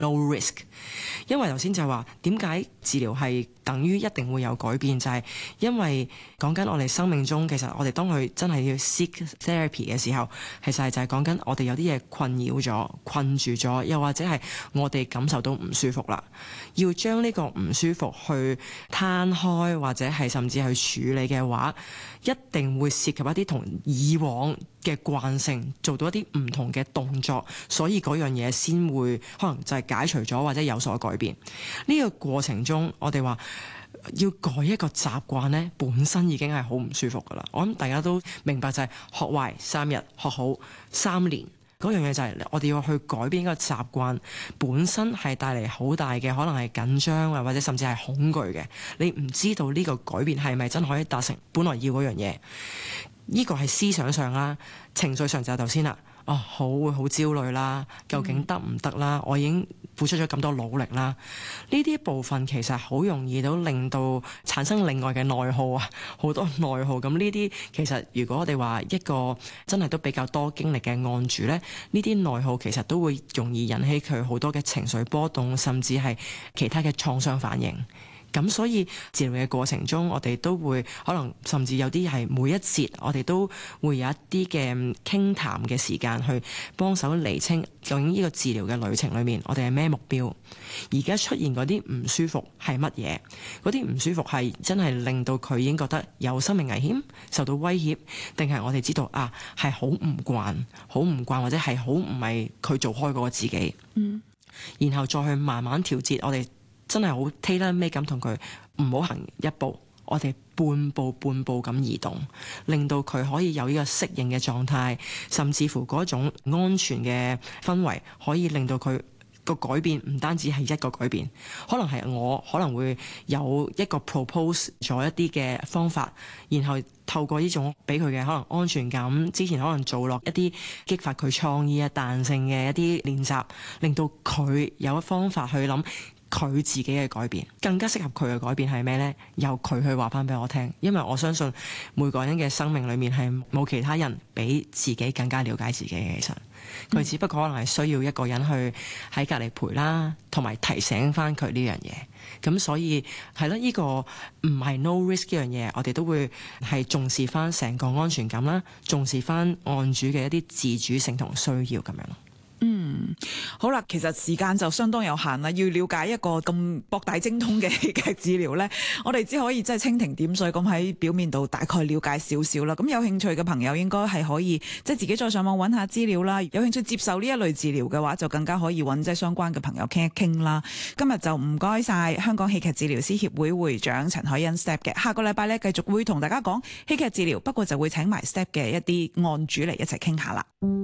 no risk。因為頭先就話點解治療係等於一定會有改變，就係因為講緊我哋生命中，其實我哋當佢真係要 seek therapy 嘅時候，其實就係講緊我哋有啲嘢困擾咗、困住咗，又或者係我哋感受到唔舒服啦，要將呢個唔舒服去攤開，或者係甚至去處理嘅話，一定會涉及一啲同以往嘅慣性做到一啲唔同嘅動作，所以嗰樣嘢先會可能就係解除咗或者有所改變。呢個過程中，我哋話要改一個習慣呢，本身已經係好唔舒服噶啦。我諗大家都明白，就係學壞3日，學好3年。嗰樣嘢就係我哋要去改變一個習慣，本身係帶嚟好大嘅可能係緊張啊，或者甚至係恐懼嘅。你唔知道呢個改變係咪真可以達成本來要嗰樣嘢？呢個係思想上啦，情緒上就係頭先啦。會好焦慮啦，究竟得唔得啦？我已經付出咗咁多努力啦，呢啲部分其實好容易都令到產生另外嘅內耗啊，好多內耗。咁呢啲其實如果我哋話一個真係都比較多經歷嘅案主呢，呢啲內耗其實都會容易引起佢好多嘅情緒波動，甚至係其他嘅創傷反應。咁所以治療嘅過程中，我哋都會可能甚至有啲係每一節，我哋都會有一啲嘅傾談嘅時間去幫手釐清究竟呢個治療嘅旅程裏面，我哋係咩目標？而家出現嗰啲唔舒服係乜嘢？嗰啲唔舒服係真係令到佢已經覺得有生命危險、受到威脅，定係我哋知道係好唔慣，或者係好唔係佢做開嗰個自己？然後再去慢慢調節，我哋真係好 tailor-made 咁同佢唔好行一步，我哋半步咁移動，令到佢可以有呢個適應嘅狀態，甚至乎嗰種安全嘅氛圍，可以令到佢個改變唔單止係一個改變，可能係我可能會有一個 propose 咗一啲嘅方法，然後透過呢種俾佢嘅可能安全感，之前可能做落一啲激發佢創意啊、彈性嘅一啲練習，令到佢有一方法去諗佢自己嘅改變，更加適合佢嘅改變係咩呢？由佢去話翻俾我聽，因為我相信每個人嘅生命裏面係冇其他人比自己更加了解自己嘅。其實佢只不過可能係需要一個人去喺隔離陪啦，同埋提醒翻佢呢樣嘢。咁所以係咯，呢個唔係 no risk 呢樣嘢，我哋都會係重視翻成個安全感啦，重視翻案主嘅一啲自主性同需要咁樣。 好啦，其實時間就相當有限啦，要了解一個咁博大精通嘅戲劇治療呢，我哋只可以即係蜻蜓點水咁喺表面度大概了解少少啦。咁有興趣嘅朋友應該係可以即係自己再上網揾下資料啦。有興趣接受呢一類治療嘅話，就更加可以揾即係相關嘅朋友傾一傾啦。今日就唔該晒香港戲劇治療師協會會長陳凱欣 Step 嘅。下個禮拜呢，繼續會同大家講戲劇治療，不過就會請埋 Step 嘅一啲案主嚟一齊傾下啦。